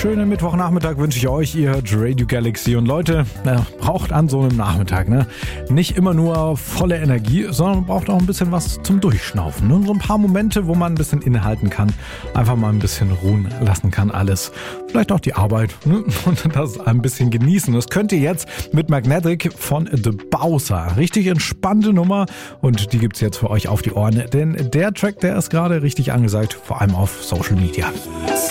schönen Mittwochnachmittag wünsche ich euch. Ihr hört Radio Galaxy. Und Leute, braucht an so einem Nachmittag nicht immer nur volle Energie, sondern man braucht auch ein bisschen was zum Durchschnaufen. Und so ein paar Momente, wo man ein bisschen innehalten kann, einfach mal ein bisschen ruhen lassen kann alles. Vielleicht auch die Arbeit und das ein bisschen genießen. Das könnt ihr jetzt mit Magnetic von The Bowser. Richtig entspannte Nummer und die gibt's jetzt für euch auf die Ohren. Denn der Track, der ist gerade richtig angesagt, vor allem auf Social Media.